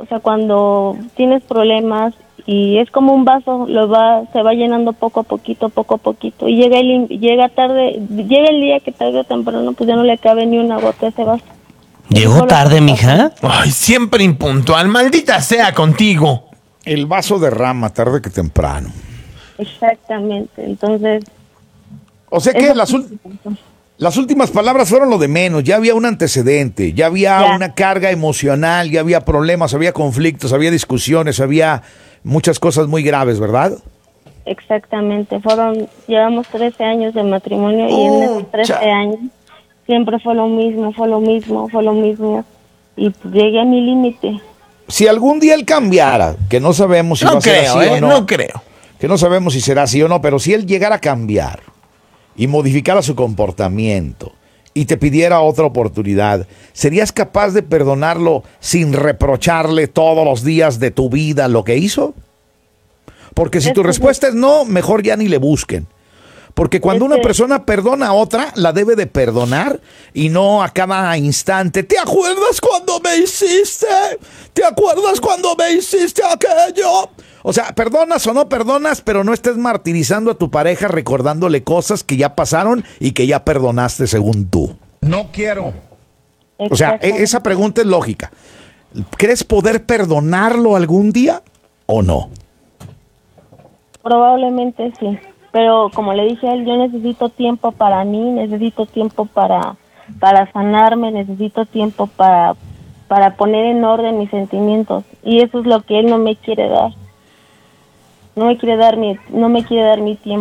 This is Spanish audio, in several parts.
sea, cuando tienes problemas y es como un vaso, se va llenando poco a poquito, y llega el día que tarde o temprano pues ya no le cabe ni una gota a ese vaso. ¿Llegó tarde, mija? Ay, siempre impuntual, maldita sea contigo. El vaso derrama tarde que temprano. Exactamente, entonces... O sea que las últimas palabras fueron lo de menos, ya había un antecedente, ya había una carga emocional, ya había problemas, había conflictos, había discusiones, había muchas cosas muy graves, ¿verdad? Exactamente, llevamos 13 años de matrimonio y en esos 13 años siempre fue lo mismo, y pues llegué a mi límite. Si algún día él cambiara, que no sabemos si va a ser así o no. No creo. Que no sabemos si será así o no, pero si él llegara a cambiar y modificara su comportamiento y te pidiera otra oportunidad, ¿serías capaz de perdonarlo sin reprocharle todos los días de tu vida lo que hizo? Porque si tu respuesta es no, mejor ya ni le busquen. Porque cuando una persona perdona a otra, la debe de perdonar y no a cada instante. ¿Te acuerdas cuando me hiciste? ¿Te acuerdas cuando me hiciste aquello? O sea, perdonas o no perdonas, pero no estés martirizando a tu pareja recordándole cosas que ya pasaron y que ya perdonaste según tú. No quiero. O sea, esa pregunta es lógica. ¿Crees poder perdonarlo algún día o no? Probablemente sí. Pero como le dije a él, yo necesito tiempo para mí, necesito tiempo para sanarme, necesito tiempo para poner en orden mis sentimientos. Y eso es lo que él no me quiere dar. No me quiere dar mi tiempo.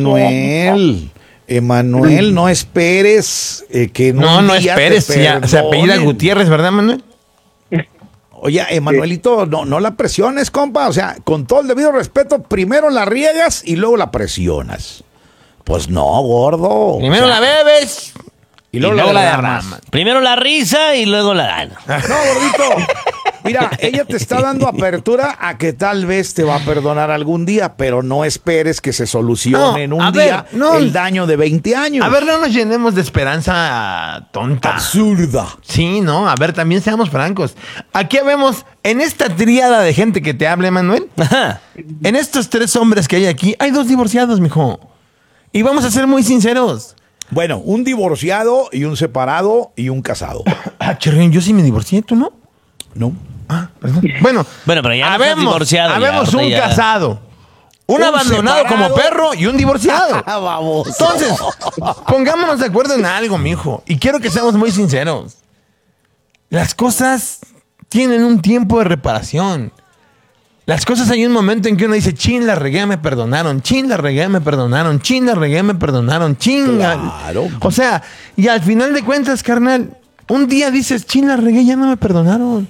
Emanuel, no esperes que no esperes. Se apellida Gutiérrez, ¿verdad, Manuel? Oye, Emanuelito, no la presiones, compa. O sea, con todo el debido respeto, primero la riegas y luego la presionas. Pues no, gordo. Primero la bebes y luego la derramas. Primero la risa y luego la gana. No, gordito. Mira, ella te está dando apertura a que tal vez te va a perdonar algún día, pero no esperes que se solucione en un día el daño de 20 años. A ver, no nos llenemos de esperanza tonta. Absurda. Sí, ¿no? A ver, también seamos francos. Aquí vemos, en esta tríada de gente que te hable, Manuel, en estos 3 hombres que hay aquí, hay 2 divorciados, mijo. Y vamos a ser muy sinceros. Bueno, un divorciado y un separado y un casado. Chirrión, yo sí me divorcié, ¿tú no? No. Perdón. Bueno, pero ya no estás divorciado. Habemos un casado, un abandonado separado, como perro y un divorciado. Vamos. Entonces, pongámonos de acuerdo en algo, mijo. Y quiero que seamos muy sinceros. Las cosas tienen un tiempo de reparación. Las cosas hay un momento en que uno dice, chin, la regué, me perdonaron. Chin, la regué, me perdonaron. Chin, la regué, me perdonaron. Chinga. Claro. O sea, y al final de cuentas, carnal, un día dices, chin, la regué, ya no me perdonaron.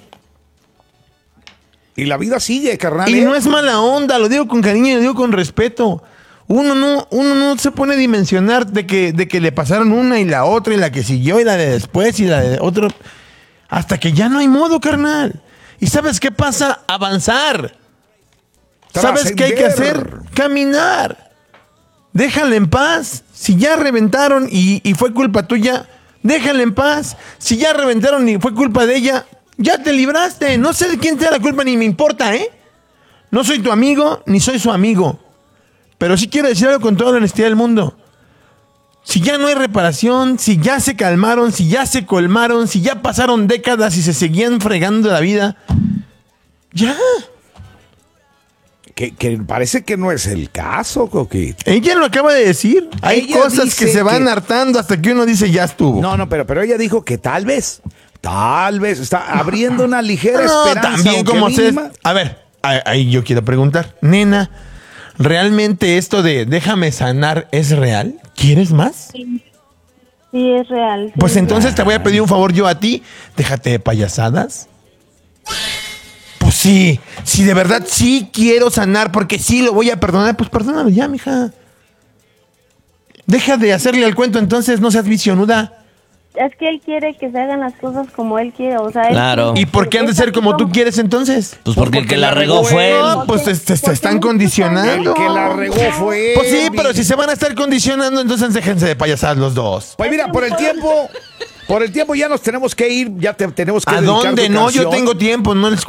Y la vida sigue, carnal. Y no es mala onda, lo digo con cariño y lo digo con respeto. Uno no se pone a dimensionar de que le pasaron una y la otra y la que siguió y la de después y la de otro. Hasta que ya no hay modo, carnal. ¿Y sabes qué pasa? Avanzar. ¿Sabes qué hay que hacer? Caminar. Déjala en paz. Si ya reventaron y fue culpa tuya, déjala en paz. Si ya reventaron y fue culpa de ella, ya te libraste. No sé de quién te da la culpa ni me importa, ¿eh? No soy tu amigo ni soy su amigo. Pero sí quiero decir algo con toda la honestidad del mundo. Si ya no hay reparación, si ya se calmaron, si ya se colmaron, si ya pasaron décadas y se seguían fregando la vida, ya. Que parece que no es el caso, Coquito. Ella lo acaba de decir. Hay cosas que se van hartando hasta que uno dice ya estuvo. No, pero ella dijo que tal vez está abriendo una ligera esperanza. También como a ver, ahí yo quiero preguntar, nena, ¿realmente esto de déjame sanar es real? ¿Quieres más? Sí, es real. Sí, pues entonces te voy a pedir un favor yo a ti, déjate de payasadas. Pues sí, si de verdad sí quiero sanar porque sí lo voy a perdonar, pues perdónalo ya, mija. Deja de hacerle el cuento entonces, no seas visionuda. Es que él quiere que se hagan las cosas como él quiere, o sea... Claro. ¿Y por qué han de ser como tú quieres entonces? Pues porque el que la regó fue él. No, pues te están condicionando. El que la regó fue él. Pues sí, pero si se van a estar condicionando, entonces déjense de payasadas los dos. Pues mira, por el tiempo ya nos tenemos que ir, ya tenemos que ¿A dedicar dónde? tu No, canción. yo tengo tiempo, no les